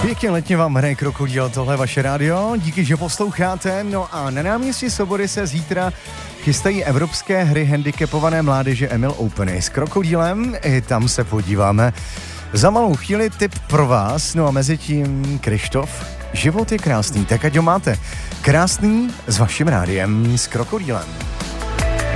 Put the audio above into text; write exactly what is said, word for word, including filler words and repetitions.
Pěkně letně vám hraje Krokodýl, tohle vaše rádio, díky, že posloucháte. No a na náměstí Svobody se zítra chystají evropské hry handicapované mládeže Emil Openy s Krokodýlem, i tam se podíváme. Za malou chvíli tip pro vás, no a mezi tím Krištof, život je krásný, tak ať ho máte krásný s vaším rádiem, s Krokodýlem.